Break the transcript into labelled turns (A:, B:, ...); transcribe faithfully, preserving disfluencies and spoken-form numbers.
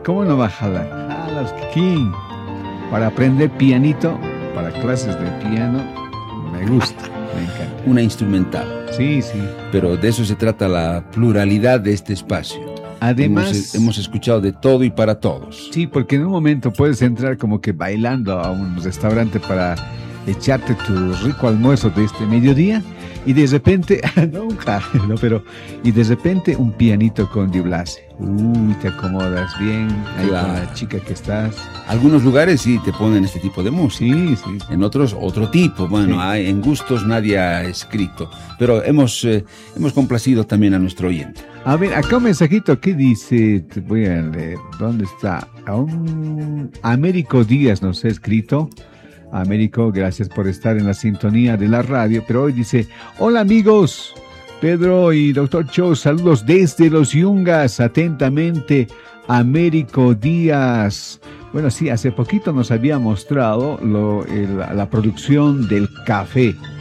A: ¿cómo no va a jalar? Jalas, King. Para aprender pianito, para clases de piano, me gusta, me encanta.
B: Una instrumental.
A: Sí, sí.
B: Pero de eso se trata la pluralidad de este espacio.
A: Además,
B: hemos, hemos escuchado de todo y para todos.
A: Sí, porque en un momento puedes entrar como que bailando a un restaurante para echarte tu rico almuerzo de este mediodía y de repente, nunca, no, pero, y de repente un pianito con Di Blasi. Uy, te acomodas bien ahí
B: Claro.
A: con la chica que estás.
B: Algunos lugares sí te ponen este tipo de música.
A: Sí, sí.
B: En otros, otro tipo. Bueno,
A: Sí.
B: hay, en gustos nadie ha escrito. Pero hemos, eh, hemos complacido también a nuestro oyente.
A: A ver, acá un mensajito que dice, te voy a leer, ¿dónde está? A un Américo Díaz nos ha escrito. Américo, gracias por estar en la sintonía de la radio, pero hoy dice, hola amigos, Pedro y doctor Cho, saludos desde Los Yungas, atentamente, Américo Díaz. Bueno, sí, hace poquito nos había mostrado lo, el, la producción del café.